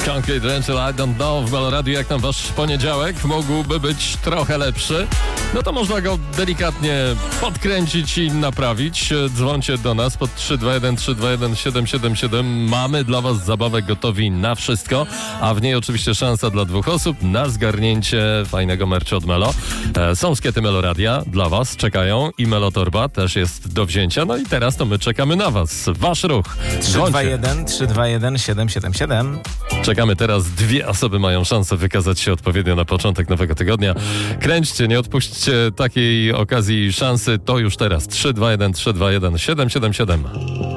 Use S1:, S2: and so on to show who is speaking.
S1: Concrete Angel, I don't know w Meloradiu, jak tam wasz poniedziałek mógłby być trochę lepszy. No to można go delikatnie podkręcić i naprawić. Dzwońcie do nas pod 321 321 777. Mamy dla was zabawę, gotowi na wszystko, a w niej oczywiście szansa dla 2 osób na zgarnięcie fajnego merchu od Melo. Są skiety Meloradia dla was, czekają i Melotorba też jest do wzięcia. No i teraz to my czekamy na was. Wasz ruch.
S2: 321 321 777.
S1: Czekamy teraz. 2 osoby mają szansę wykazać się odpowiednio na początek nowego tygodnia. Kręćcie, nie odpuśćcie takiej okazji i szansy. To już teraz. 321 321 777.